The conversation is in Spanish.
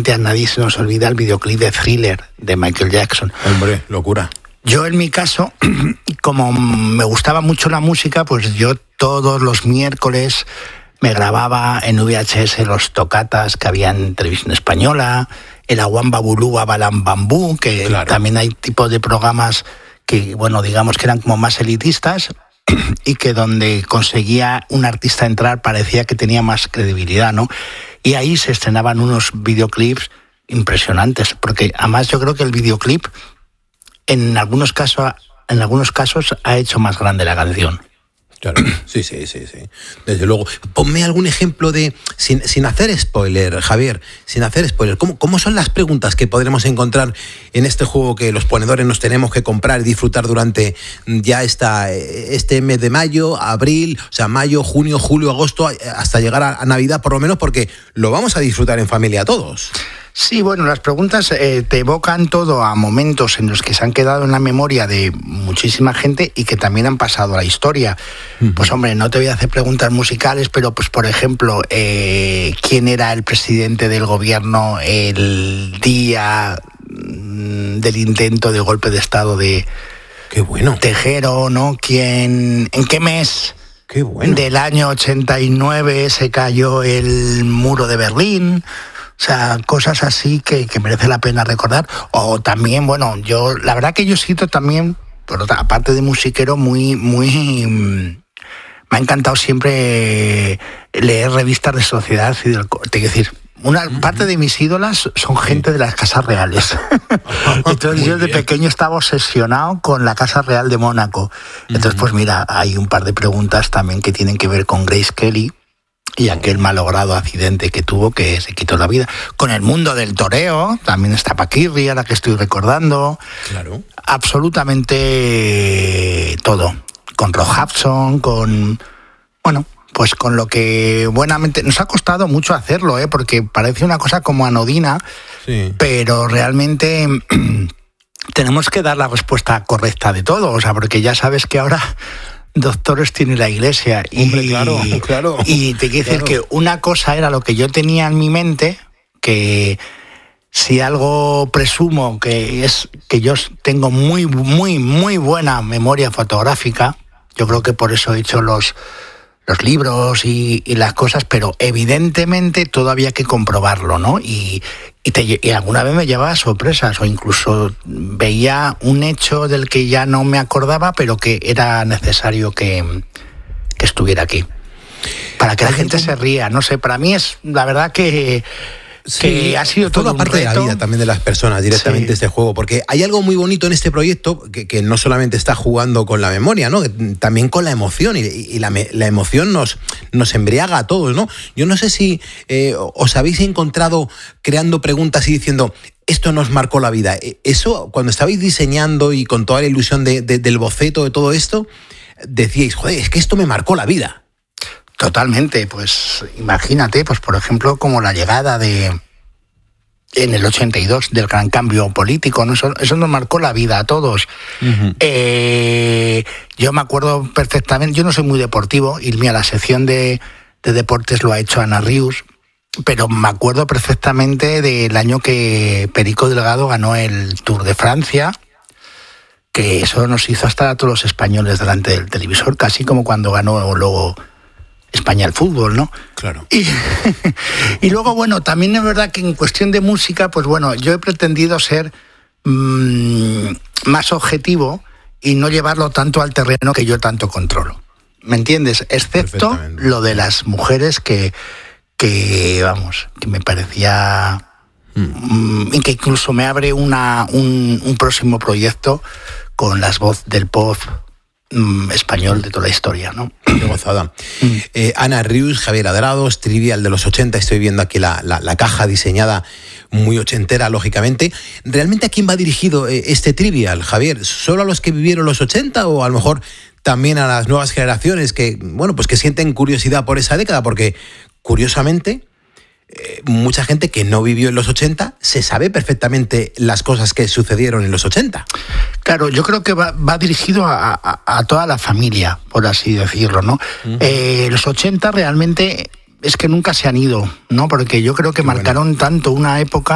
seguramente a nadie se nos olvida el videoclip de Thriller de Michael Jackson. Hombre, locura. Yo en mi caso, como me gustaba mucho la música, pues yo todos los miércoles me grababa en VHS los tocatas que había en Televisión Española, el Aguan Babulú Abalam Bambú, que claro, también hay tipos de programas que, bueno, digamos que eran como más elitistas y que donde conseguía un artista entrar parecía que tenía más credibilidad, ¿no? Y ahí se estrenaban unos videoclips impresionantes, porque además yo creo que el videoclip en algunos casos ha hecho más grande la canción. Claro, sí. Desde luego. Ponme algún ejemplo de, sin hacer spoiler, Javier, sin hacer spoiler, ¿cómo son las preguntas que podremos encontrar en este juego que los ponedores nos tenemos que comprar y disfrutar durante ya este mes de mayo, abril, o sea, mayo, junio, julio, agosto, hasta llegar a Navidad por lo menos, porque lo vamos a disfrutar en familia todos? Sí, bueno, las preguntas te evocan todo a momentos en los que se han quedado en la memoria de muchísima gente y que también han pasado a la historia. Uh-huh. Pues hombre, no te voy a hacer preguntas musicales, pero pues por ejemplo, ¿quién era el presidente del gobierno el día del intento de golpe de estado de Qué bueno. Tejero, ¿no? ¿En qué mes? Qué bueno. Del año 89 se cayó el muro de Berlín. O sea, cosas así que merece la pena recordar. O también, bueno, la verdad que yo siento también, aparte de musiquero, muy me ha encantado siempre leer revistas de sociedad y decir, una parte de mis ídolas son gente de las casas reales. Entonces yo de pequeño estaba obsesionado con la Casa Real de Mónaco. Entonces, pues mira, hay un par de preguntas también que tienen que ver con Grace Kelly y aquel malogrado accidente que tuvo, que se quitó la vida. Con el mundo del toreo, también está Paquirri, ahora que estoy recordando. Claro. Absolutamente todo. Con Rock Hudson, pues con lo que buenamente... Nos ha costado mucho hacerlo, porque parece una cosa como anodina, sí, pero realmente tenemos que dar la respuesta correcta de todo, o sea, porque ya sabes que ahora... doctores tiene la Iglesia. Hombre, claro. Y te quiero decir que una cosa era lo que yo tenía en mi mente, que si algo presumo que es que yo tengo muy, muy, muy buena memoria fotográfica, yo creo que por eso he hecho los libros y las cosas, pero evidentemente todo había que comprobarlo, ¿no? Y alguna vez me llevaba sorpresas o incluso veía un hecho del que ya no me acordaba, pero que era necesario que estuviera aquí. Para que la gente se ría, no sé, para mí es la verdad que ha sido todo un parte reto. De la vida también de las personas directamente, sí, este juego, porque hay algo muy bonito en este proyecto que no solamente está jugando con la memoria, ¿no? También con la emoción, y la emoción nos embriaga a todos, ¿no? Yo no sé si os habéis encontrado creando preguntas y diciendo, esto nos marcó la vida. Eso, cuando estabais diseñando y con toda la ilusión del boceto de todo esto, decíais, joder, es que esto me marcó la vida. Totalmente, pues imagínate, pues por ejemplo, como la llegada en el 82 del gran cambio político, ¿no? Eso nos marcó la vida a todos. Uh-huh. Yo me acuerdo perfectamente, yo no soy muy deportivo, irme a la sección de deportes lo ha hecho Ana Rius, pero me acuerdo perfectamente del año que Perico Delgado ganó el Tour de Francia, que eso nos hizo estar a todos los españoles delante del televisor, casi como cuando ganó luego España el fútbol, ¿no? Claro. Y luego, bueno, también es verdad que en cuestión de música, pues bueno, yo he pretendido ser más objetivo y no llevarlo tanto al terreno que yo tanto controlo. ¿Me entiendes? Excepto lo de las mujeres que me parecía... y que incluso me abre un próximo proyecto con las voces del pop español de toda la historia, ¿no? Qué gozada. Ana Rius, Javier Adrados, Trivial de los 80, estoy viendo aquí la caja diseñada muy ochentera, lógicamente. ¿Realmente a quién va dirigido este Trivial, Javier? ¿Solo a los que vivieron los 80 o a lo mejor también a las nuevas generaciones que, bueno, pues que sienten curiosidad por esa década? Porque, curiosamente, mucha gente que no vivió en los 80 se sabe perfectamente las cosas que sucedieron en los 80. Claro, yo creo que va dirigido a toda la familia, por así decirlo, ¿no? Uh-huh. Los 80 realmente es que nunca se han ido, ¿no? Porque yo creo que marcaron tanto una época